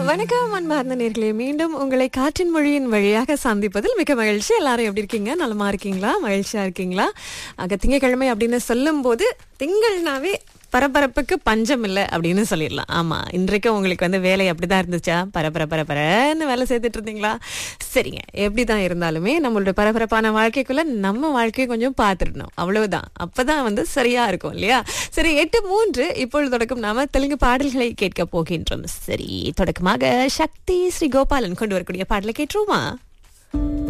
வணக்கம் அன்பார்ந்த நேர்களே, மீண்டும் உங்களை காற்றின் மொழியின் வழியாக சந்திப்பதில் மிக மகிழ்ச்சி. எல்லாரும் எப்படி இருக்கீங்க? நலமா இருக்கீங்களா? மகிழ்ச்சியா இருக்கீங்களா? திங்கட்கிழமை அப்படின்னு சொல்லும் போது திங்கள்னாவே பரபரப்புக்கு பஞ்சம் இல்லை அப்படின்னு சொல்லிடலாம். ஆமா, இன்றைக்கு உங்களுக்கு வேலை அப்படிதான் இருந்துச்சா? பரபரன்னு வேலை செய்துட்டு இருந்தீங்களா? சரிங்க, எப்படிதான் இருந்தாலுமே நம்மளோட பரபரப்பான வாழ்க்கைக்குள்ள நம்ம வாழ்க்கையை கொஞ்சம் பார்த்துடணும், அவ்வளவுதான். அப்பதான் சரியா இருக்கும் இல்லையா? சரி, 8:03 இப்பொழுது தொடக்கம் நாம தெலுங்கு பாடல்களை கேட்க போகின்றோம். சரி, தொடக்கமாக சக்தி ஸ்ரீ கோபாலன் கொண்டு வரக்கூடிய பாடலை கேட்டுருமா?